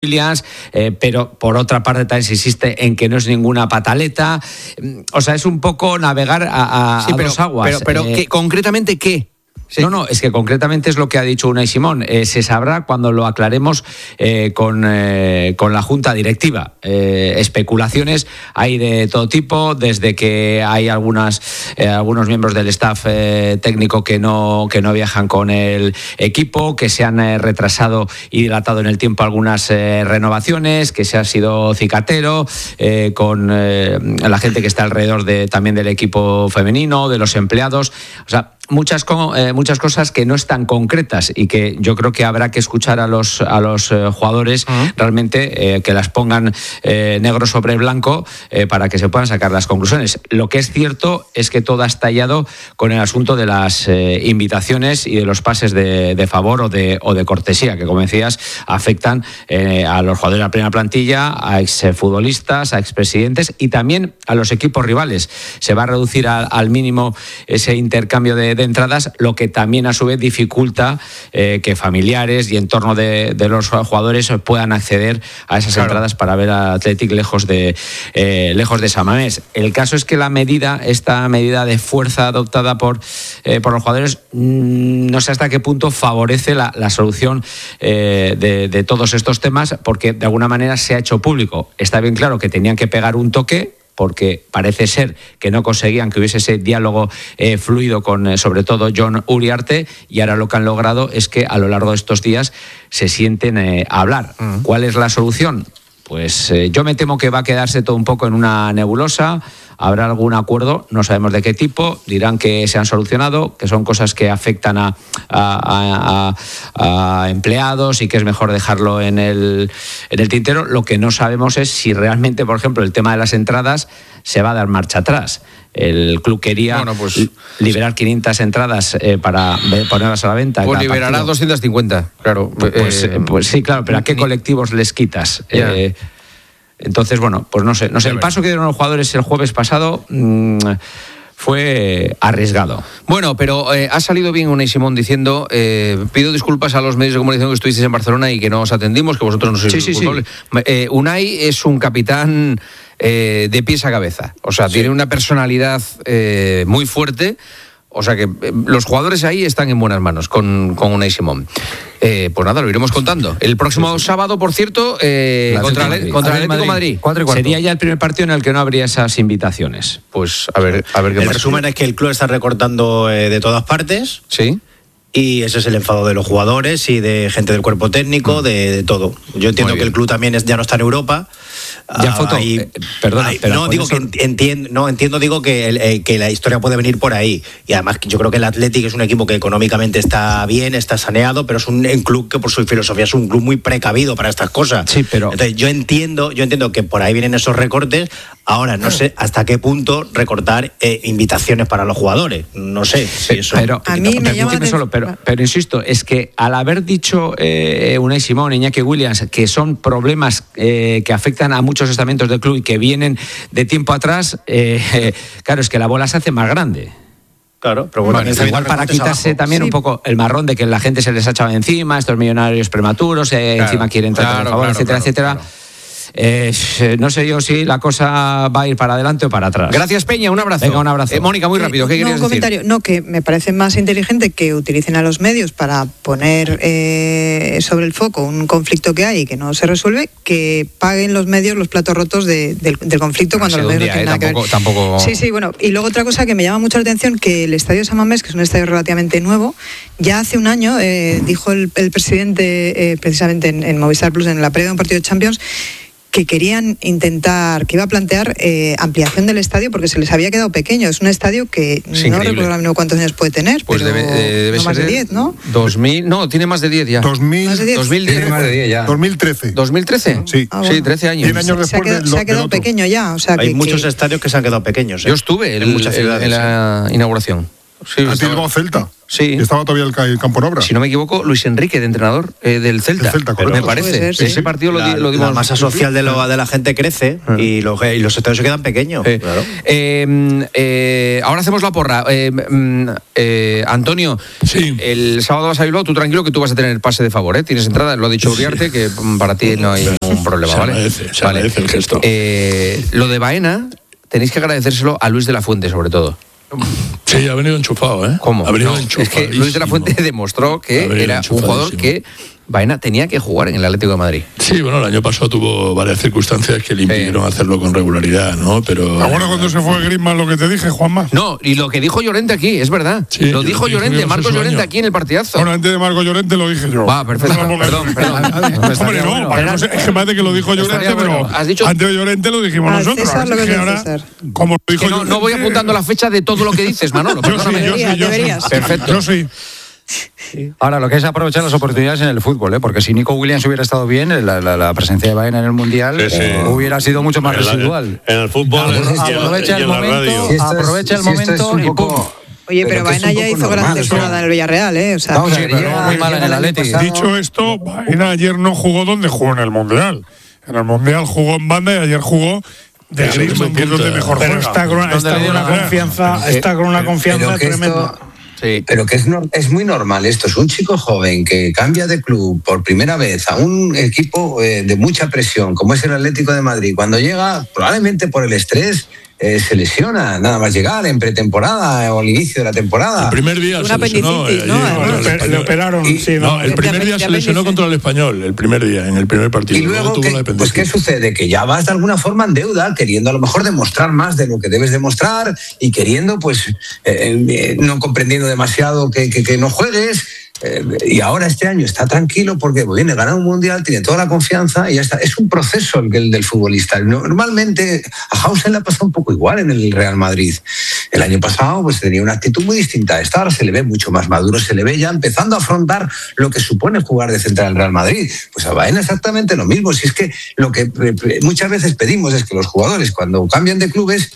Williams, pero por otra parte también se insiste en que no es ninguna pataleta. O sea, es un poco navegar a dos aguas. Pero concretamente, ¿qué? Sí. No, es que concretamente es lo que ha dicho Unai Simón. Se sabrá cuando lo aclaremos con la Junta Directiva. Especulaciones hay de todo tipo, desde que hay algunos miembros del staff técnico que no viajan con el equipo, que se han retrasado y dilatado en el tiempo algunas renovaciones, que se ha sido cicatero, con la gente que está alrededor también del equipo femenino, de los empleados. O sea, muchas cosas que no están concretas y que yo creo que habrá que escuchar a los jugadores realmente que las pongan negro sobre blanco para que se puedan sacar las conclusiones. Lo que es cierto es que todo ha estallado con el asunto de las invitaciones y de los pases de favor o de cortesía, que como decías afectan a los jugadores de la primera plantilla, a exfutbolistas, a expresidentes y también a los equipos rivales. Se va a reducir al mínimo ese intercambio de entradas, lo que también a su vez dificulta que familiares y entorno de los jugadores puedan acceder a esas entradas para ver al Athletic lejos de San Mamés. El caso es que esta medida de fuerza adoptada por los jugadores, no sé hasta qué punto favorece la solución de todos estos temas, porque de alguna manera se ha hecho público. Está bien claro que tenían que pegar un toque, porque parece ser que no conseguían que hubiese ese diálogo fluido con, sobre todo, Jon Uriarte, y ahora lo que han logrado es que a lo largo de estos días se sienten a hablar. ¿Cuál es la solución? Pues yo me temo que va a quedarse todo un poco en una nebulosa. Habrá algún acuerdo, no sabemos de qué tipo, dirán que se han solucionado, que son cosas que afectan a empleados y que es mejor dejarlo en el tintero. Lo que no sabemos es si realmente, por ejemplo, el tema de las entradas se va a dar marcha atrás. El club quería liberar 500 entradas para ponerlas a la venta. Pues liberará 250, claro. Pues sí, claro, pero ¿a qué colectivos les quitas? Entonces, bueno, pues no sé. El paso que dieron los jugadores el jueves pasado fue arriesgado. Bueno, pero ha salido bien Unai Simón diciendo pido disculpas a los medios de comunicación que estuvisteis en Barcelona y que no os atendimos, que vosotros no sois culpables. Sí. Unai es un capitán de pies a cabeza. O sea, tiene una personalidad muy fuerte. O sea que los jugadores ahí están en buenas manos con Unai Simón. Pues nada, lo iremos contando. El próximo sábado, por cierto, contra el Atlético de Madrid. 4:15. Sería ya el primer partido en el que no habría esas invitaciones. Pues a ver qué pasa. El resumen es que el club está recortando de todas partes. Sí. Y ese es el enfado de los jugadores y de gente del cuerpo técnico, de todo. Yo entiendo que el club también ya no está en Europa. Ya foto. Perdona. Entiendo que la historia puede venir por ahí. Y además yo creo que el Athletic es un equipo que económicamente está bien, está saneado, pero es un club que por su filosofía es un club muy precavido para estas cosas. Sí, pero entonces yo entiendo que por ahí vienen esos recortes. Ahora no sé hasta qué punto recortar invitaciones para los jugadores. No sé si eso. Pero a mí me llama pero insisto, es que al haber dicho Unai Simón, Iñaki Williams, que son problemas que afectan a muchos estamentos del club y que vienen de tiempo atrás, claro, es que la bola se hace más grande. Claro, pero bueno, igual para quitarse también un poco el marrón de que la gente se les ha echado encima, estos millonarios prematuros, encima quieren entrar por favor, etcétera. No sé yo si la cosa va a ir para adelante o para atrás. Gracias, Peña, un abrazo. Venga, un abrazo. Mónica, muy rápido, ¿qué querías decir? Comentario. No, que me parece más inteligente que utilicen a los medios para poner sobre el foco un conflicto que hay y que no se resuelve, que paguen los medios los platos rotos del conflicto cuando los medios no tienen nada que ver. Tampoco... Sí, bueno. Y luego otra cosa que me llama mucho la atención, que el Estadio San Mamés, que es un estadio relativamente nuevo, ya hace un año dijo el presidente precisamente en Movistar Plus, en la previa de un partido de Champions, que querían intentar, que iba a plantear ampliación del estadio porque se les había quedado pequeño. Es un estadio que no recuerdo mismo cuántos años puede tener, pues pero debe no más de 10, ¿no? 2000, no, tiene más de 10 ya. 2010. Tiene más de 10 ya. 2013. ¿2013? Sí. Sí, 13 años. 10 años después se ha quedado pequeño ya. O sea, hay muchos estadios que se han quedado pequeños. Yo estuve en muchas ciudades en la inauguración. Sí, ¿a ti el Celta? Sí. Estaba todavía el campo en obra. Si no me equivoco, Luis Enrique, de entrenador del Celta. El Celta, correcto. Me parece. Sí. Ese partido lo dimos. La masa social de la gente crece y los estadios se quedan pequeños. Claro. Ahora hacemos la porra. Antonio, Sí. el sábado vas a Bilbao, tú tranquilo que tú vas a tener pase de favor, ¿eh? Tienes entrada, lo ha dicho Uriarte, que para ti no hay ningún problema, ¿vale? Se agradece el gesto. Lo de Baena, tenéis que agradecérselo a Luis de la Fuente, sobre todo. Sí, ha venido enchufado, ¿eh? ¿Cómo? Ha venido No, enchufado. es que Luis de la Fuente demostró que era un jugador que Baena tenía que jugar en el Atlético de Madrid. Sí, bueno, el año pasado tuvo varias circunstancias que le impidieron hacerlo con regularidad, ¿no? Pero... Ahora cuando se fue Griezmann, lo que te dije, Juanma. No, y lo que dijo Llorente aquí, es verdad. Sí, lo dijo Llorente, Marcos Llorente aquí en el partidazo. Bueno, antes de Marco Llorente lo dije yo. Va, perfecto. Perdón. Hombre, no, es que parece que lo dijo Llorente, pero antes de Llorente lo dijimos nosotros. César lo que es ahora, César. como lo dijo Que no voy apuntando la fecha de todo lo que dices, Manolo. Yo sí. Deberías. Perfecto. Yo sí. Ahora, lo que es aprovechar las oportunidades en el fútbol, porque si Nico Williams hubiera estado bien, la presencia de Baena en el Mundial hubiera sido mucho más residual. En el fútbol Aprovecha el momento, y pum. Oye, pero Baena ya hizo gran temporada en el Villarreal, ¿eh? O sea, Muy mal en el Atleti. Dicho esto, Baena ayer no jugó donde jugó en el Mundial. En el Mundial jugó en banda y ayer jugó de Griezmann, que es donde mejor juega. Pero está con una confianza tremenda. Sí. Pero que es muy normal esto. Es un chico joven que cambia de club por primera vez a un equipo de mucha presión, como es el Atlético de Madrid. Cuando llega, probablemente por el estrés, se lesiona nada más llegar en pretemporada o al inicio de la temporada. El primer día se lesionó. Le operaron. El primer día se lesionó contra el Español, el primer día, en el primer partido. Y luego, pues ¿qué sucede? Que ya vas de alguna forma en deuda, queriendo a lo mejor demostrar más de lo que debes demostrar y queriendo, pues, no comprendiendo demasiado que no juegues. Y ahora este año está tranquilo porque viene a ganar un mundial, tiene toda la confianza y ya está. Es un proceso el del futbolista. Normalmente a Hausen le ha pasado un poco igual en el Real Madrid. El año pasado pues tenía una actitud muy distinta a esta. Ahora se le ve mucho más maduro, se le ve ya empezando a afrontar lo que supone jugar de central en el Real Madrid. Pues a Baena exactamente lo mismo. Si es que lo que muchas veces pedimos es que los jugadores cuando cambian de clubes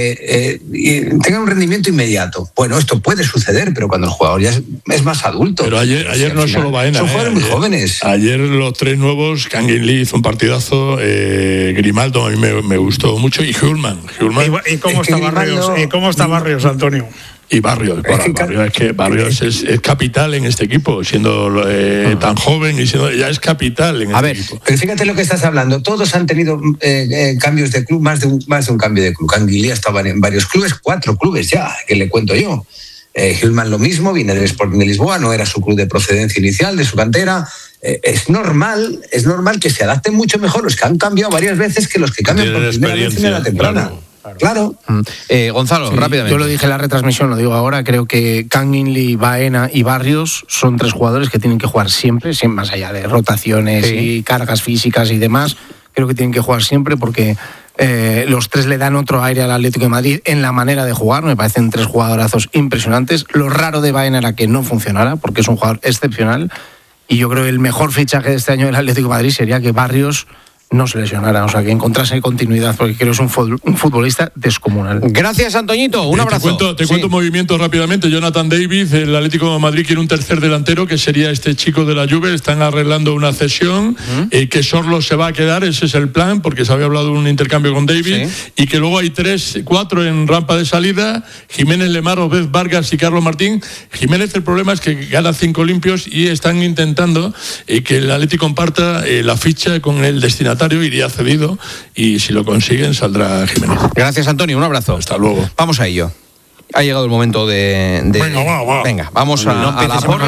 tengan un rendimiento inmediato. Bueno, esto puede suceder, pero cuando el jugador ya es más adulto. Pero ayer no es solo Baena. Son jugadores muy jóvenes. Ayer los tres nuevos, Kangin Lee hizo un partidazo, Grimaldo a mí me gustó mucho, y Hjulman. ¿Y cómo está Barrios? ¿Y cómo está Barrios, Antonio? Y Barrios, Barrios es capital en este equipo, siendo tan joven y siendo ya es capital en este equipo. Pero fíjate lo que estás hablando. Todos han tenido cambios de club, más de un cambio de club. Canguilía estaba en varios clubes, 4 clubes ya, que le cuento yo. Hjulman lo mismo, viene del Sporting de Lisboa, no era su club de procedencia inicial, de su cantera. Es normal que se adapten mucho mejor los que han cambiado varias veces que los que cambian por primera vez en la temporada. Claro. Gonzalo, rápidamente. Yo lo dije en la retransmisión, lo digo ahora, creo que Kangin Lee, Baena y Barrios son 3 jugadores que tienen que jugar siempre, más allá de rotaciones y cargas físicas y demás. Creo que tienen que jugar siempre porque los 3 le dan otro aire al Atlético de Madrid en la manera de jugar. Me parecen 3 jugadorazos impresionantes. Lo raro de Baena era que no funcionara, porque es un jugador excepcional. Y yo creo que el mejor fichaje de este año del Atlético de Madrid sería que Barrios no se lesionara, o sea, que encontrase continuidad, porque creo que es un futbolista descomunal. Gracias, Antoñito, un abrazo. Te cuento movimientos rápidamente. Jonathan David, el Atlético de Madrid quiere un tercer delantero, que sería este chico de la Juve. Están arreglando una cesión, que Sorlo se va a quedar, ese es el plan, porque se había hablado de un intercambio con David, y que luego hay 4 en rampa de salida: Jiménez, Lemar, Obed, Vargas y Carlos Martín. Jiménez, el problema es que gana 5 limpios y están intentando que el Atlético comparta la ficha con el destinatario, iría cedido, y si lo consiguen saldrá Jiménez. Gracias, Antonio, un abrazo. Hasta luego. Vamos a ello. Ha llegado el momento de... Venga, vamos a la porra.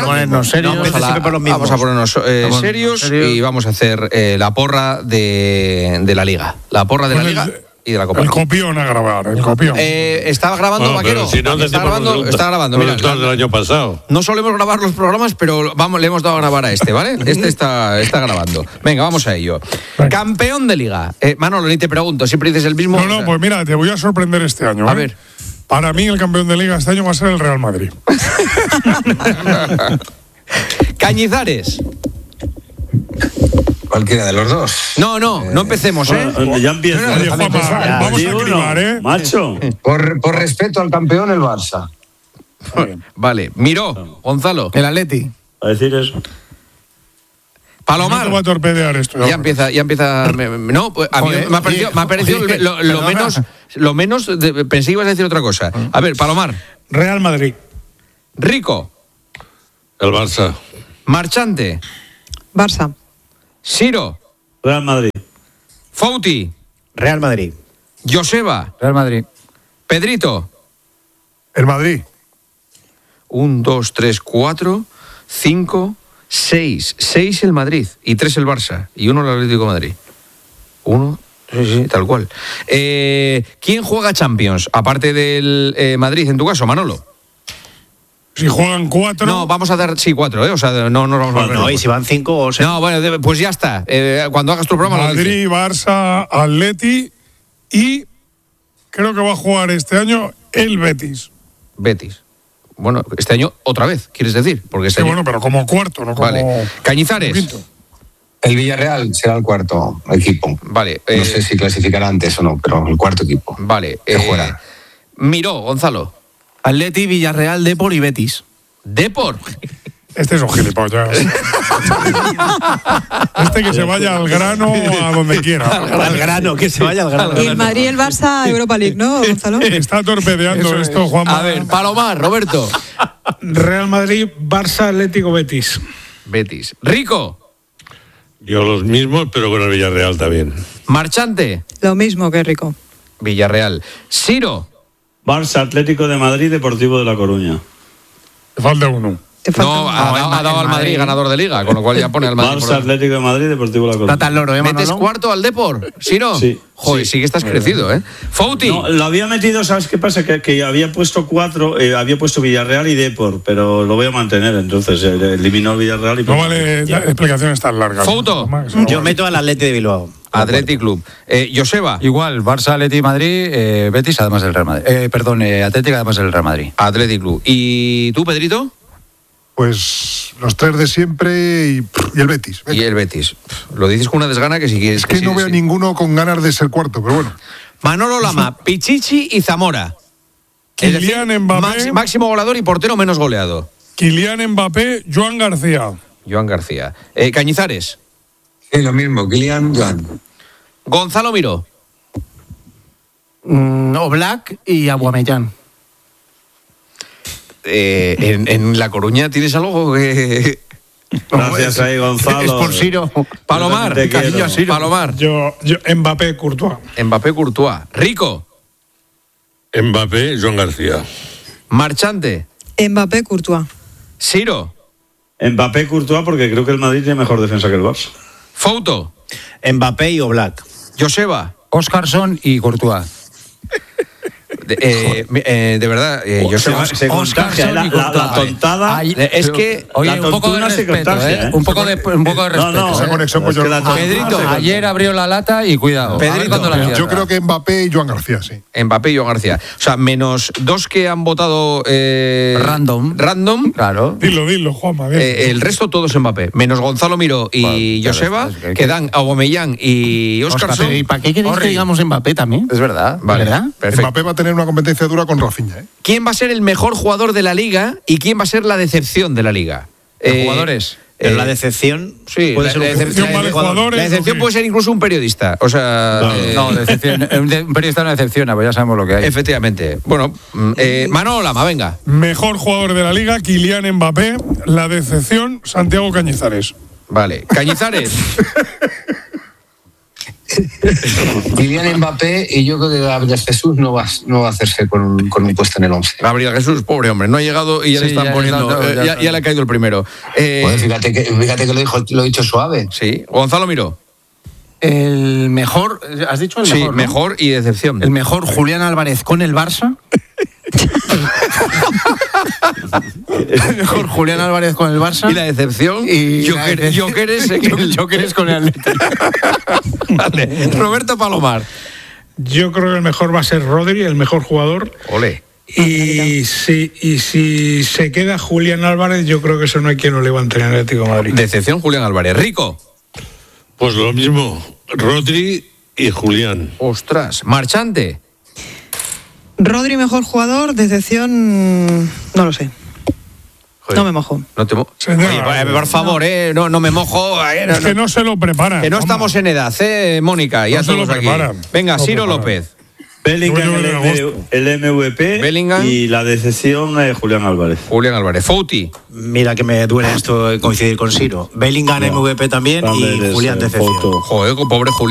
Vamos a ponernos serios y vamos a hacer la porra de la Liga. La porra de la Liga y de la Copa. El copión a grabar, el copión. Estaba grabando, Vaquero. Si no, está grabando. Mira, del año pasado. No solemos grabar los programas, pero le hemos dado a grabar a este, ¿vale? Este está grabando. Venga, vamos a ello. Campeón de Liga. Manolo, ni te pregunto, siempre dices el mismo. No, pues mira, te voy a sorprender este año. A ver. Para mí el campeón de Liga este año va a ser el Real Madrid. Cañizares. Cualquiera de los dos. No empecemos, Ya empieza. Vamos a cribar, Macho. Por respeto al campeón, el Barça. Vale, Miró, Gonzalo. El Atleti. A decir eso. Palomar. No te va a torpedear esto. Ya empieza. No, pues a mí me ha parecido lo menos. Pensé que ibas a decir otra cosa. A ver, Palomar. Real Madrid. Rico. El Barça. Marchante. Barça. Siro. Real Madrid. Fouti. Real Madrid. Joseba. Real Madrid. Pedrito. El Madrid. 1, 2, 3, 4, 5, 6. 6 el Madrid y 3 el Barça y 1 el Atlético de Madrid. 1, sí, tal cual. ¿Quién juega Champions? Aparte del Madrid, en tu caso, Manolo. Si juegan 4. No, vamos a dar, 4, O sea, no nos vamos a No, y si van 5 o 6. No, bueno, pues ya está. Cuando hagas tu programa lo dices. Madrid, Barça, Atleti y creo que va a jugar este año el Betis. Betis. Bueno, este año otra vez, ¿quieres decir? Porque este año... bueno, pero como cuarto, no como... Vale. Cañizares. El Villarreal será el cuarto equipo. Vale. No sé si clasificará antes o no, pero el cuarto equipo. Vale. Que juega. Miró, Gonzalo. Atleti, Villarreal, Depor y Betis. ¿Depor? Este es un gilipollas. Este que se vaya al grano a donde quiera. Al grano, que se vaya al grano. Y el Madrid y el Barça Europa League, ¿no, Gonzalo? Está torpedeando esto, Juanma. A ver, Palomar, Roberto. Real Madrid, Barça, Atlético, Betis. Betis. Rico. Yo los mismos, pero con el Villarreal también. Marchante. Lo mismo que Rico. Villarreal. Siro. Barça, Atlético de Madrid, Deportivo de La Coruña. Te falta uno. No, ha dado al Madrid ganador de Liga, con lo cual ya pone al Madrid. Barça, Atlético de Madrid, Deportivo de La Coruña. Tata el loro, ¿Metes cuarto al Depor? ¿Sí no? Sí. Joder, sí que estás crecido, ¿eh? Fouti. No, lo había metido, ¿sabes qué pasa? Que había puesto 4, había puesto Villarreal y Depor, pero lo voy a mantener, entonces eliminó el Villarreal y... No vale explicaciones tan largas. Fouto. Yo meto al Atleti de Bilbao. Athletic Club. Joseba. Igual, Barça, Atleti, Madrid, Betis, además del Real Madrid. Atlético, además del Real Madrid. Athletic Club. ¿Y tú, Pedrito? Pues los 3 de siempre y el Betis. Y el Betis. Lo dices con una desgana que si quieres... Es que no veo ninguno con ganas de ser cuarto, pero bueno. Manolo Lama, Pichichi y Zamora. Kylian Mbappé. Máximo goleador y portero menos goleado. Kylian Mbappé, Joan García. Joan García. Cañizares. Sí, lo mismo, Kylian, Joan. Gonzalo Miró. Oblak y Aubameyang. En La Coruña tienes algo que... Gracias ahí, Gonzalo. Es por Siro. Palomar. Cariño a Siro. Palomar. Yo Mbappé, Courtois. Mbappé, Courtois. Rico. Mbappé, Joan García. Marchante. Mbappé, Courtois. Siro. Mbappé, Courtois, porque creo que el Madrid tiene mejor defensa que el Barça. Fouto. Mbappé y Oblak. Joseba. Oscarson y Courtois. De verdad, Joseba. Se contagia la tontada. Es que... Oye, la un poco de tontuna se respeto, contagia, ¿eh? Un poco de respeto. No, Esa conexión con es que la Joan. tontuna Pedrito, se contagia. Ayer abrió la lata y cuidado. Pedrito, a ver cuándo la cierra. Yo creo que Mbappé y Joan García, sí. Mbappé y Joan García. O sea, menos 2 que han votado... Random. Claro. Dilo, Juanma. Bien. El resto todos Mbappé. Menos Gonzalo Miró y Bueno, Joseba, claro, que dan Aubameyang y Oscarson. ¿Y para qué queréis que digamos Mbappé también? Es verdad. Vale, ¿verdad? perfecto. Mbappé va a tener una competencia dura con Rafinha, ¿eh? ¿Quién va a ser el mejor jugador de la Liga y quién va a ser la decepción de la Liga? Jugadores. Pero la decepción Sí, puede ser un decepción vale jugadores. La decepción puede ser incluso un periodista. O sea, No, decepción. Un periodista no decepciona, pues ya sabemos lo que hay. efectivamente. Bueno, Manolo Lama, venga. Mejor jugador de la liga, Kylian Mbappé. La decepción, Santiago Cañizares. Vale. Cañizares. Kylian Mbappé, y yo creo que Gabriel Jesús no va a hacerse con un puesto en el 11. Gabriel Jesús, pobre hombre, no ha llegado y ya le Sí, están ya poniendo. está, Ya le ha caído el primero. Joder, fíjate que lo he dicho suave. Sí. Gonzalo Miró. El mejor, has dicho el mejor. Sí, ¿no? mejor y decepción. El mejor Julián Álvarez con el Barça. El mejor Julián Álvarez con el Barça. Y la decepción. Y la decepción. Jokeres con el Atlético. Vale. Roberto Palomar. Yo creo que el mejor va a ser Rodri, el mejor jugador. Ole. Y si se queda Julián Álvarez, yo creo que eso no hay quien lo levante en el Atlético de Madrid. Decepción Julián Álvarez. Rico. Pues lo mismo, Rodri y Julián. Ostras. Marchante. Rodri, mejor jugador. Decepción, No lo sé. Joder. No me mojo. No te Oye, por favor, no me mojo. Es que no se lo preparan. Que no estamos en edad, Mónica, ya todos aquí. Venga, Ciro López. Bellingham, el MVP. Bellingham. Y la decepción Julián Álvarez. Julián Álvarez. Fouti. Mira que me duele esto coincidir con Ciro. Bellingham MVP también y Julián decepción. Joder, pobre Julián.